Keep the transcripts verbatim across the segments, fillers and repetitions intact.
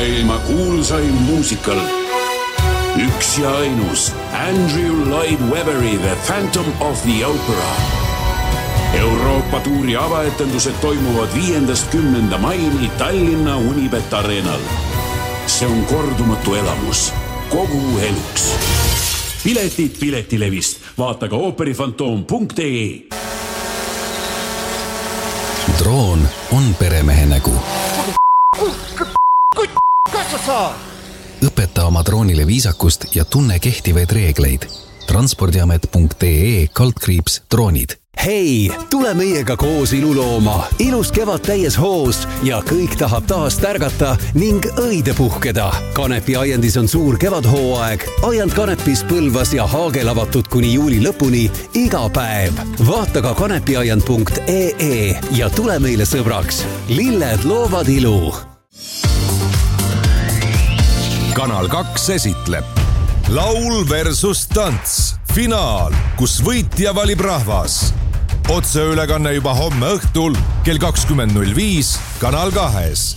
maailma kuulsaim muusikal. Üks ja ainus Andrew Lloyd Webberi The Phantom of the Opera. Euroopa tuuri avaetendused toimuvad viiendast kümnenda maini Tallinna Unibet Arenal. See on kordumatu elamus kogu eluks. Piletid Piletilevist. Vaata ka ooperifantoom punkt ee. Droon on peremehe nägu. Kas sa saad? Õpeta oma droonile viisakust ja tunne kehtivaid reegleid. transpordiamet punkt ee kaldkriips droonid. Hei, tule meiega koos ilulooma. Ilus kevad täies hoos ja kõik tahab taas tärgata ning õide puhkeda. Kanepi aiandis on suur kevadhooaeg. Aiand Kanepis, Põlvas ja Haagel avatud kuni juuli lõpuni iga päev. Vaata ka kanepiaiand punkt ee ja tule meile sõbraks. Lilled loovad ilu. Kanal kaks esitleb Laul versus tants. Finaal, kus võitja valib rahvas. Otseülekanne juba homme õhtul kell kakskümmend null viis Kanal kahes.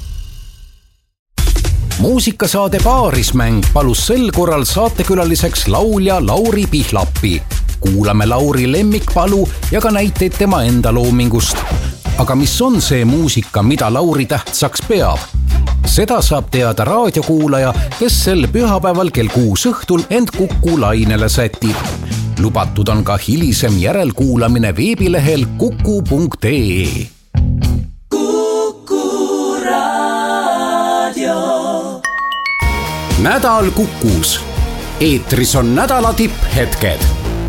Muusikasaade Paarismäng palus sel korral saatekülaliseks laulja Lauri Pihlappi. Kuulame Lauri lemmikpalu ja ka näiteid tema enda loomingust. Aga mis on see muusika, mida Lauri tähtsaks peab? Seda saab teada raadiokuulaja, kes sel pühapäeval kell kuus õhtul end Kuku lainele sätib. Lubatud on ka hilisem järelkuulamine veebilehel kuku punkt ee. Kuku raadio. Nädal Kukus. Eetris on nädala tipphetked.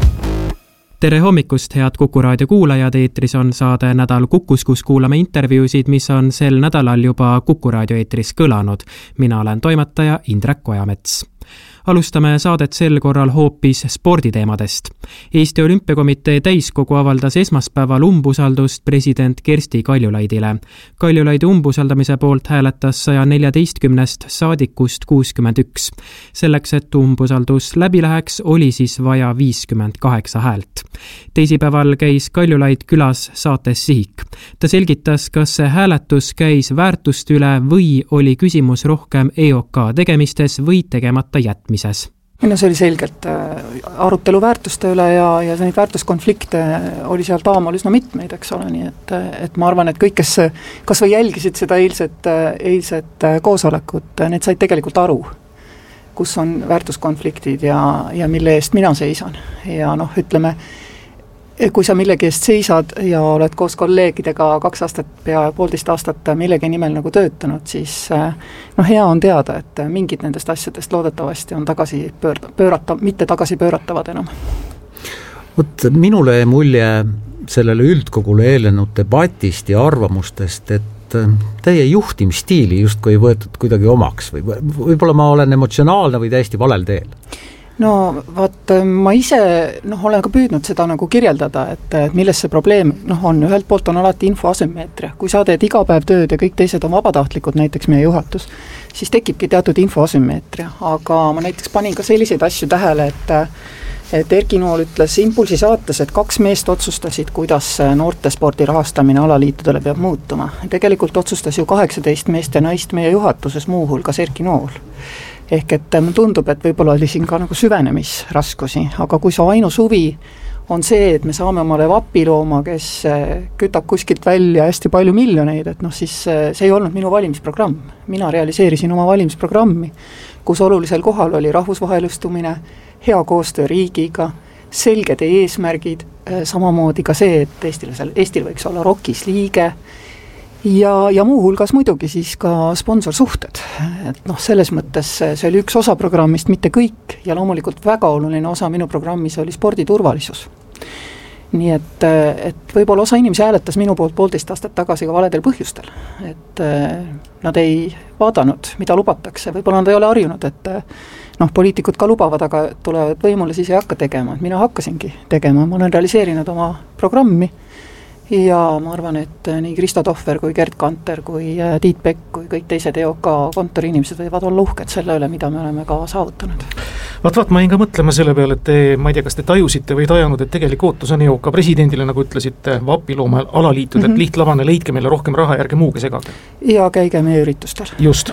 Tere hommikust, head Kuku raadio kuulajad. Eetris on saade Nädal Kukus, kus kuulame intervjuusid, mis on sel nädalal juba Kuku raadio eetris kõlanud. Mina olen toimetaja Indrek Ojamets. Alustame saadet sel korral hoopis sporditeemadest. Eesti Olümpiakomitee täiskogu avaldas esmaspäeval umbusaldust president Kersti Kaljulaidile. Kaljulaidi umbusaldamise poolt hääletas saja neljateistkümnest saadikust kuuskümmend üks. Selleks, et umbusaldus läbi läheks, oli siis vaja viiskümmend kaheksa häält. Teisipäeval käis Kaljulaid külas saates Sihik. Ta selgitas, kas see hääletus käis väärtust üle või oli küsimus rohkem E O K tegemistes või tegemata jätmises. No see oli selgelt arutelu väärtuste üle ja, ja neid väärtuskonflikte oli seal taamal üsna mitmeid, eks ole, nii et, et ma arvan, et kõik, kes kas või jälgisid seda eilset, eilset koosolekut, need said tegelikult aru, kus on väärtuskonfliktid ja, ja mille eest mina seisan. Ja noh, ütleme, kui sa millegi eest seisad ja oled koos kolleegidega kaks aastat, pea poolteist aastat millegi nimel nagu töötanud, siis no hea on teada, et mingid nendest asjadest loodetavasti on tagasi pöörda, pöörata, mitte tagasi pööratavad enam. Võt, minule mulje sellele üldkogule eelnenud debatist ja arvamustest, et teie juhtimisstiili justkui ei võetud kuidagi omaks või võib-olla ma olen emotsionaalne või täiesti valel teel? No vaat, ma ise noh, olen ka püüdnud seda nagu kirjeldada, et, et milles see probleem noh, on. Ühelt poolt on alati info asümmeetria. Kui sa teed iga päev tööd ja kõik teised on vabatahtlikud, näiteks meie juhatus, siis tekibki teatud info asümmeetria. Aga ma näiteks panin ka selliseid asju tähele, et et Erki Nool ütles Impulsi saates, et kaks meest otsustasid, kuidas noortespordi rahastamine alaliitudele peab muutuma. Tegelikult otsustas ju kaheksateist meest ja naist meie juhatuses, muu hulgas Erki Nool. Ehk et mul tundub, et võib-olla oli siin ka nagu süvenemisraskusi, aga kui see ainus huvi on see, et me saame omale vapilooma, kes kütab kuskilt välja hästi palju miljoneid, et noh, siis see ei olnud minu valimisprogramm. Mina realiseerisin oma valimisprogrammi, kus olulisel kohal oli rahvusvahelustumine, hea koostöö riigiga, selged eesmärgid, samamoodi ka see, et Eestil, Eestil võiks olla Rokis liige, ja, ja muu hulgas muidugi siis ka sponsorsuhted. Et noh, selles mõttes see oli üks osa programmist, mitte kõik, ja loomulikult väga oluline osa minu programmis oli sporditurvalisus. Nii et, et võib-olla osa inimesi hääletas minu poolt poolteist aastat tagasi ka valedel põhjustel. Et nad ei vaadanud, mida lubatakse. Võib-olla nad ei ole harjunud, et noh, poliitikud ka lubavad, aga tulevad võimule, siis ei hakka tegema. Mina hakkasingi tegema, ma olen realiseerinud oma programmi. Ja ma arvan, et nii Kristo Tohver kui Gert Kanter kui Tiit Pekk kui kõik teised E O K kontori inimesed võivad olla uhked selle üle, mida me oleme ka saavutanud. Vaat, vaat, ma jäin ka mõtlema selle peale, et te, ma ei tea, kas te tajusite või tajanud, et tegelik ootus on E O K presidendile, nagu ütlesite, vapilooma alaliitud, mm -hmm. et lihtlavane, leidke meile rohkem raha, järge muuga segage. Ja käige meie üritustel. Just.